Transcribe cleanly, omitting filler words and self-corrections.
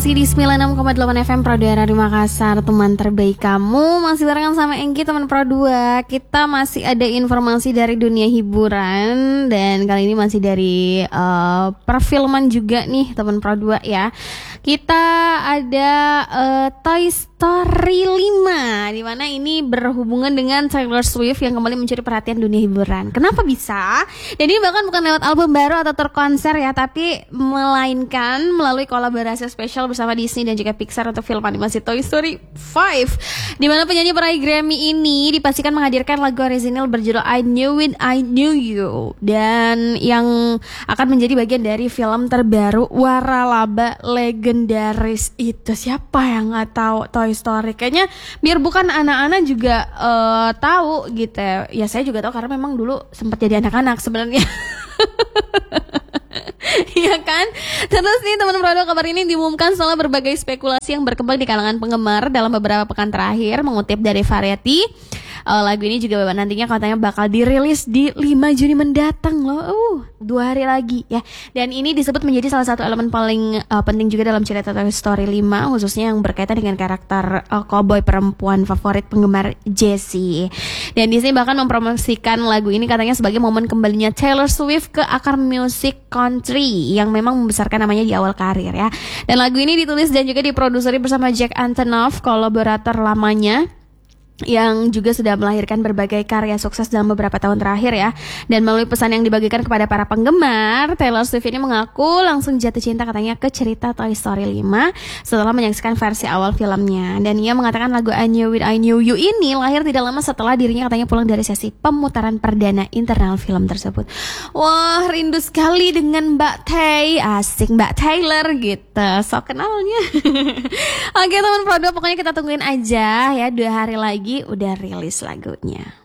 masih di 96,8 FM Pro 2 Radio Makassar, teman terbaik kamu. Masih barengan sama Enggi, teman Pro 2. Kita masih ada informasi dari dunia hiburan. Dan kali ini masih dari perfilman juga nih, teman Pro 2 ya. Kita ada Toy Story 5, dimana ini berhubungan dengan Taylor Swift yang kembali mencuri perhatian dunia hiburan. Kenapa bisa? Dan ini bahkan bukan lewat album baru atau tour konser ya, tapi melainkan melalui kolaborasi spesial bersama Disney dan juga Pixar untuk film animasi Toy Story 5, dimana penyanyi peraih Grammy ini dipastikan menghadirkan lagu orisinil berjudul I Knew It, I Knew You, dan yang akan menjadi bagian dari film terbaru Waralaba legendaris itu. Siapa yang nggak tahu Toy Story? Kayaknya biar bukan anak-anak juga tahu gitu ya. Saya juga tahu karena memang dulu sempat jadi anak-anak sebenarnya. Iya kan? Terus nih teman produk, kabar ini diumumkan setelah berbagai spekulasi yang berkembang di kalangan penggemar dalam beberapa pekan terakhir. Mengutip dari Variety, lagu ini juga nantinya katanya bakal dirilis di 5 Juni mendatang loh. 2 hari lagi ya. Dan ini disebut menjadi salah satu elemen paling penting juga dalam cerita Toy Story 5, khususnya yang berkaitan dengan karakter cowboy perempuan favorit penggemar Jessie. Dan Disney bahkan mempromosikan lagu ini katanya sebagai momen kembalinya Taylor Swift ke akar musik country yang memang membesarkan namanya di awal karir ya. Dan lagu ini ditulis dan juga diproduseri bersama Jack Antonoff, kolaborator lamanya, yang juga sudah melahirkan berbagai karya sukses dalam beberapa tahun terakhir ya. Dan melalui pesan yang dibagikan kepada para penggemar, Taylor Swift ini mengaku langsung jatuh cinta katanya ke cerita Toy Story 5 setelah menyaksikan versi awal filmnya. Dan ia mengatakan lagu I Knew It, I Knew You ini lahir tidak lama setelah dirinya katanya pulang dari sesi pemutaran perdana internal film tersebut. Wah, rindu sekali dengan Mbak Tay, asik Mbak Taylor gitu, so kenalnya. Oke teman produk, pokoknya kita tungguin aja ya, 2 hari lagi udah rilis lagunya.